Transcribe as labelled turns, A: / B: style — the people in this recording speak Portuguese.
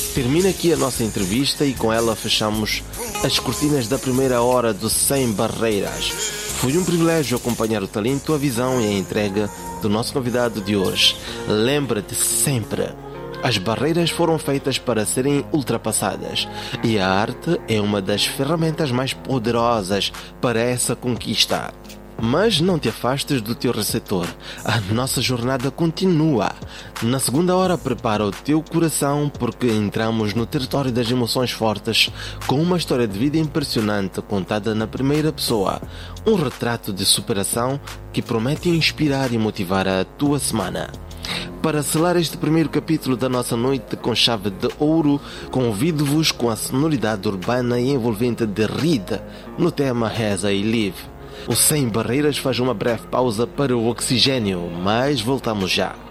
A: Termina aqui a nossa entrevista e com ela fechamos as cortinas da primeira hora do Sem Barreiras. Foi um privilégio acompanhar o talento, a visão e a entrega do nosso convidado de hoje. Lembra-te sempre, as barreiras foram feitas para serem ultrapassadas e a arte é uma das ferramentas mais poderosas para essa conquista. Mas não te afastes do teu receptor. A nossa jornada continua. Na segunda hora, prepara o teu coração porque entramos no território das emoções fortes com uma história de vida impressionante contada na primeira pessoa. Um retrato de superação que promete inspirar e motivar a tua semana. Para selar este primeiro capítulo da nossa noite com chave de ouro, convido-vos com a sonoridade urbana e envolvente de Rida no tema Reza e Live. O Sem Barreiras faz uma breve pausa para o oxigênio, mas voltamos já.